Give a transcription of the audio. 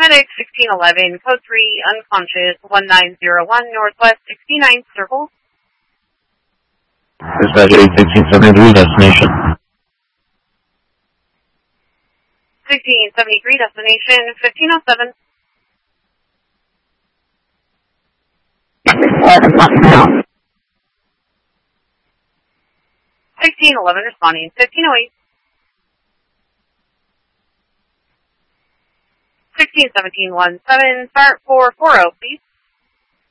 Paramedic 1611, code 3, unconscious, 1901, Northwest 69th Circle. Dispatch 1673, destination. 1673, destination 1507. 1611, responding 1508. 161717, start 440, please.